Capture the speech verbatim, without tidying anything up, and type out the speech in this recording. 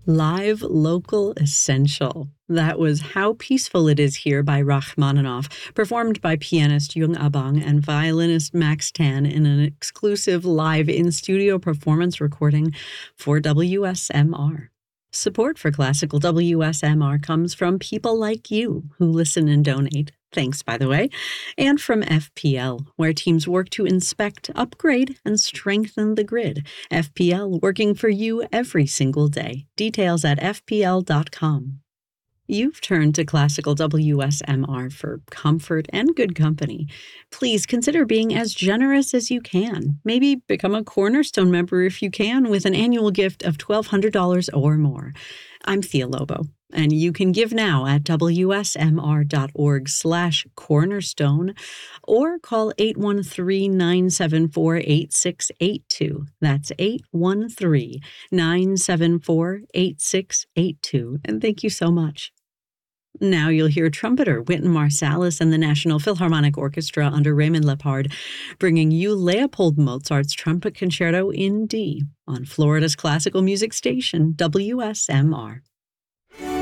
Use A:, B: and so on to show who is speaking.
A: Live, local, essential. That was How Peaceful It Is Here by Rachmaninoff, performed by pianist Jung Abang and violinist Max Tan in an exclusive live in-studio performance recording for W S M R. Support for classical W S M R comes from people like you who listen and donate. Thanks, by the way. And from F P L, where teams work to inspect, upgrade, and strengthen the grid. F P L working for you every single day. Details at f p l dot com. You've turned to classical W S M R for comfort and good company. Please consider being as generous as you can. Maybe become a Cornerstone member if you can, with an annual gift of twelve hundred dollars or more. I'm Thea Lobo, and you can give now at w s m r dot org slash cornerstone or call eight one three, nine seven four, eight six eight two. That's eight one three, nine seven four, eight six eight two. And thank you so much. Now you'll hear trumpeter Wynton Marsalis and the National Philharmonic Orchestra under Raymond Lepard bringing you Leopold Mozart's Trumpet Concerto in D on Florida's classical music station, W S M R.